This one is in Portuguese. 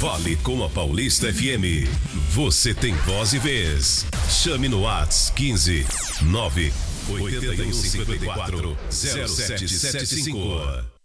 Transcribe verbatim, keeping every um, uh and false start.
Fale com a Paulista F M. Você tem voz e vez. Chame no WhatsApp quinze nove oito um cinco quatro zero sete sete cinco.